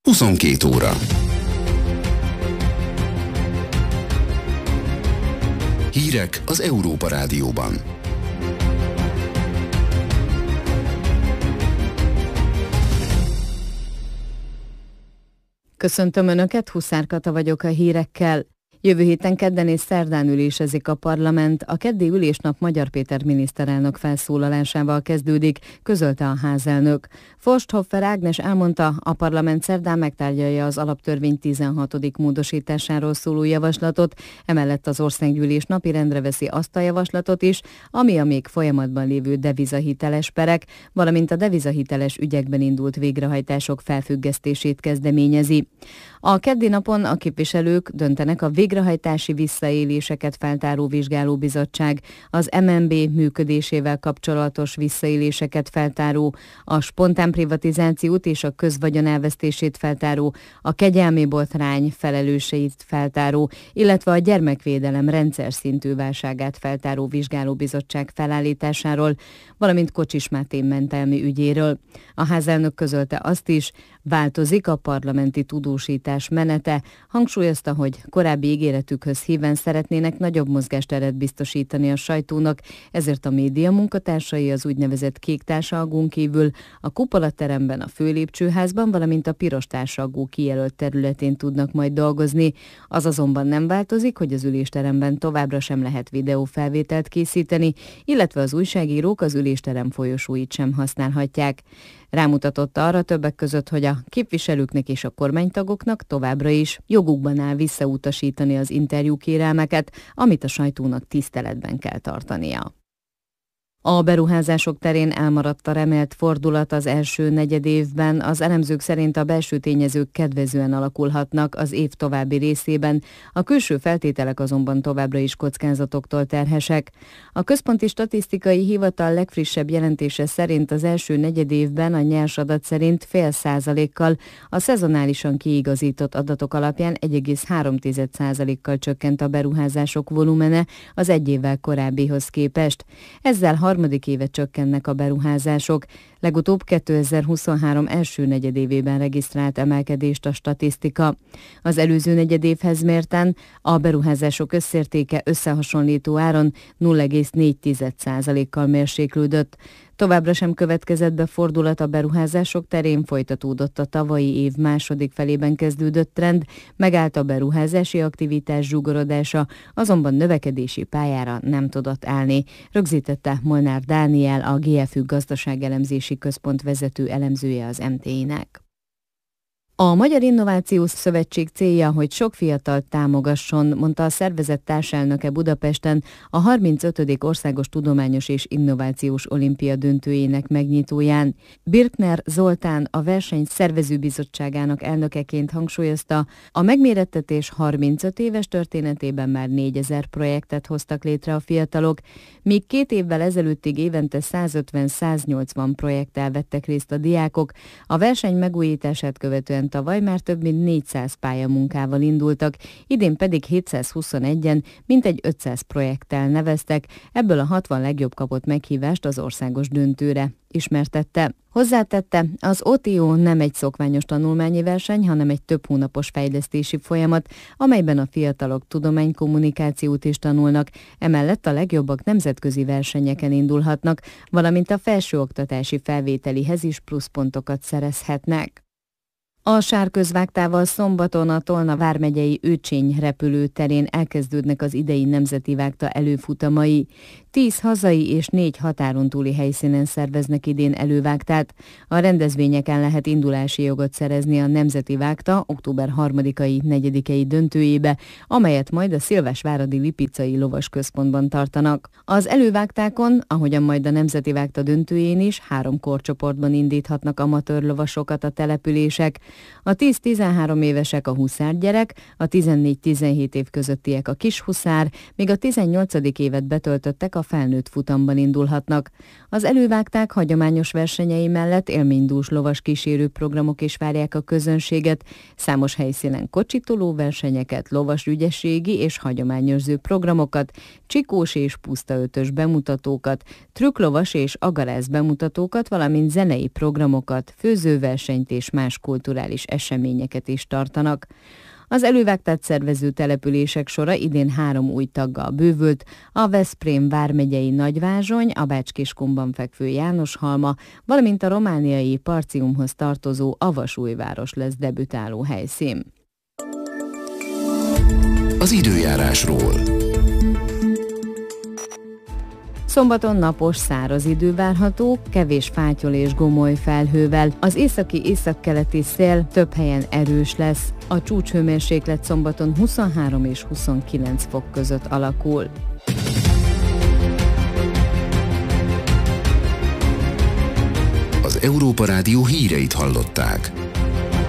22 óra. Hírek az Európa Rádióban. Köszöntöm Önöket, Huszár Kata vagyok a hírekkel. Jövő héten kedden és szerdán ülésezik a parlament. A keddi ülésnap Magyar Péter miniszterelnök felszólalásával kezdődik, közölte a házelnök. Forsthoffer Ágnes elmondta, a parlament szerdán megtárgyalja az alaptörvény 16. módosításáról szóló javaslatot, emellett az országgyűlés napirendre veszi azt a javaslatot is, ami a még folyamatban lévő devizahiteles perek, valamint a devizahiteles ügyekben indult végrehajtások felfüggesztését kezdeményezi. A keddi napon a képviselők döntenek a végrehajtási visszaéléseket feltáró vizsgálóbizottság, az MNB működésével kapcsolatos visszaéléseket feltáró, a spontán privatizációt és a közvagyon elvesztését feltáró, a kegyelmi botrány felelőseit feltáró, illetve a gyermekvédelem rendszer szintű válságát feltáró vizsgálóbizottság felállításáról, valamint Kocsis Máté mentelmi ügyéről. A házelnök közölte azt is, változik a parlamenti tudósítás menete, hangsúlyozta, hogy korábbi ígéretükhöz híven szeretnének nagyobb mozgásteret biztosítani a sajtónak, ezért a média munkatársai az úgynevezett kék társalgón kívül a kupolateremben, a főlépcsőházban, valamint a piros társalgó kijelölt területén tudnak majd dolgozni. Az azonban nem változik, hogy az ülésteremben továbbra sem lehet videófelvételt készíteni, illetve az újságírók az ülésterem folyosóit sem használhatják. Rámutatott arra többek között, hogy a képviselőknek és a kormánytagoknak továbbra is jogukban áll visszautasítani az interjúkérelmeket, amit a sajtónak tiszteletben kell tartania. A beruházások terén elmaradt a remélt fordulat az első negyedévben, az elemzők szerint a belső tényezők kedvezően alakulhatnak az év további részében, a külső feltételek azonban továbbra is kockázatoktól terhesek. A Központi Statisztikai Hivatal legfrissebb jelentése szerint az első negyedévben a nyers adat szerint 0,5%-kal, a szezonálisan kiigazított adatok alapján 1,3%-kal csökkent a beruházások volumene az egy évvel korábbihoz képest. Ezzel harmadik éve csökkennek a beruházások. Legutóbb 2023 első negyedévében regisztrált emelkedést a statisztika. Az előző negyedévhez mérten a beruházások összértéke összehasonlító áron 0,4%-kal mérséklődött. Továbbra sem következett be fordulat a beruházások terén, folytatódott a tavalyi év második felében kezdődött trend, megállt a beruházási aktivitás zsugorodása, azonban növekedési pályára nem tudott állni, rögzítette Molnár Dániel, a GFÜ Gazdaságelemzési Központ vezető elemzője az MTI-nek. A Magyar Innovációs Szövetség célja, hogy sok fiatalt támogasson, mondta a szervezet társelnöke Budapesten a 35. Országos Tudományos és Innovációs Olimpia döntőjének megnyitóján. Birkner Zoltán, a verseny szervezőbizottságának elnökeként hangsúlyozta, a megmérettetés 35 éves történetében már 4000 projektet hoztak létre a fiatalok, míg 2 évvel ezelőttig évente 150-180 projekttel vettek részt a diákok. A verseny megújítását követően tavaly már több mint 400 pályamunkával indultak, idén pedig 721-en, mintegy 500 projekttel neveztek, ebből a 60 legjobb kapott meghívást az országos döntőre, ismertette. Hozzátette, az OTO nem egy szokványos tanulmányi verseny, hanem egy több hónapos fejlesztési folyamat, amelyben a fiatalok tudománykommunikációt is tanulnak, emellett a legjobbak nemzetközi versenyeken indulhatnak, valamint a felsőoktatási felvételihez is pluszpontokat szerezhetnek. A sárközvágtával szombaton a Tolna vármegyei Őcsény repülőterén elkezdődnek az idei nemzeti vágta előfutamai. 10 hazai és 4 határon túli helyszínen szerveznek idén elővágtát. A rendezvényeken lehet indulási jogot szerezni a nemzeti vágta október 3-ai, 4-ei döntőjébe, amelyet majd a Szilvásváradi Lipicai Lovasközpontban tartanak. Az elővágtákon, ahogyan majd a nemzeti vágta döntőjén is, 3 korcsoportban indíthatnak amatőr lovasokat a települések. A 10-13 évesek a huszárgyerek, a 14-17 év közöttiek a kis huszár, míg a 18. évet betöltöttek a felnőtt futamban indulhatnak. Az elővágták hagyományos versenyei mellett élménydús lovas kísérő programok is várják a közönséget, számos helyszínen kocsitoló versenyeket, lovas ügyességi és hagyományőrző programokat, csikós és pusztaötös bemutatókat, trükklovas és agarász bemutatókat, valamint zenei programokat, főzőversenyt és más kulturális eseményeket is tartanak. Az elővágtát szervező települések sora idén 3 új taggal bővült, a Veszprém vármegyei Nagyvázsony, a Bács-Kiskunban fekvő Jánoshalma, valamint a romániai Parciumhoz tartozó Avasújváros lesz debütáló helyszín. Az időjárásról. Szombaton napos, száraz idő várható, kevés fátyol és gomoly felhővel. Az északi-északkeleti szél több helyen erős lesz. A csúcshőmérséklet szombaton 23 és 29 fok között alakul. Az Európa Rádió híreit hallották.